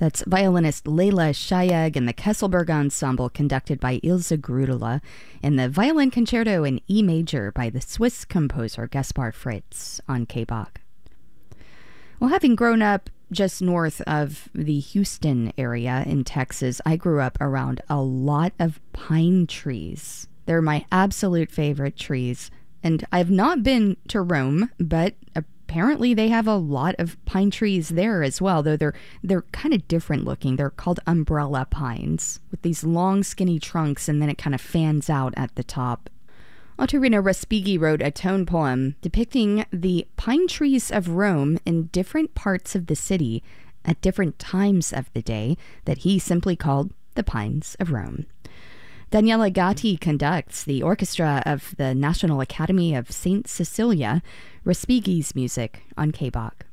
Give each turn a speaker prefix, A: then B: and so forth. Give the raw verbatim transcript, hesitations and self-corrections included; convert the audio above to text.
A: That's violinist Leila Shayeg and the Kesselberg Ensemble, conducted by Ilse Grudela, and the Violin Concerto in E major by the Swiss composer Gaspar Fritz on K-Bach. Well, having grown up just north of the Houston area in Texas, I grew up around a lot of pine trees. They're my absolute favorite trees, and I've not been to Rome, but apparently they have a lot of pine trees there as well, though they're they're kind of different looking. They're called umbrella pines, with these long skinny trunks, and then it kind of fans out at the top. Ottorino Respighi wrote a tone poem depicting the pine trees of Rome in different parts of the city at different times of the day that he simply called the Pines of Rome. Daniela Gatti conducts the orchestra of the National Academy of Saint Cecilia, Respighi's music on K-Bach.